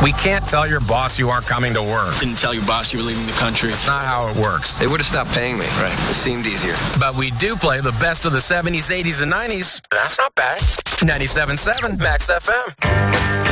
We can't tell your boss you aren't coming to work. Didn't tell your boss you were leaving the country. That's not how it works. They would have stopped paying me. Right. It seemed easier. But we do play the best of the 70s, 80s, and 90s. That's not bad. 97.7 Max FM.